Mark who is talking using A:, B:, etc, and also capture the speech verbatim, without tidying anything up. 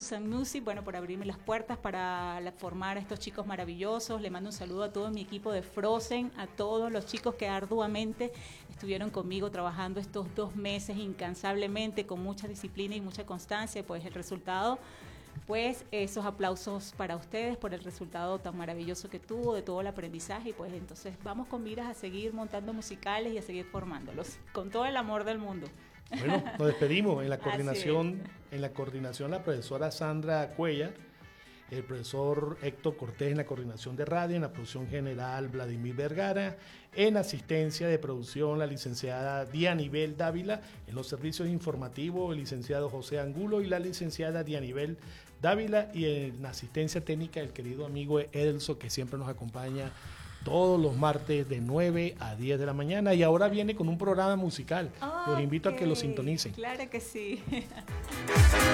A: Tucson Music, bueno, por abrirme las puertas para la, formar a estos chicos maravillosos. Le mando un saludo a todo mi equipo de Frozen, a todos los chicos que arduamente estuvieron conmigo trabajando estos dos meses incansablemente, con mucha disciplina y mucha constancia. Pues el resultado, pues esos aplausos para ustedes por el resultado tan maravilloso que tuvo, de todo el aprendizaje. Y pues entonces vamos con miras a seguir montando musicales y a seguir formándolos con todo el amor del mundo.
B: Bueno, nos despedimos. En la coordinación, en la coordinación la profesora Sandra Cuella, el profesor Héctor Cortés en la coordinación de radio, en la producción general Vladimir Vergara, en asistencia de producción la licenciada Dianibel Dávila, en los servicios informativos el licenciado José Angulo y la licenciada Dianibel Dávila, y en asistencia técnica el querido amigo Edelso, que siempre nos acompaña todos los martes de nueve a diez de la mañana, y ahora viene con un programa musical. Okay. Los invito a que lo sintonicen.
A: Claro que sí.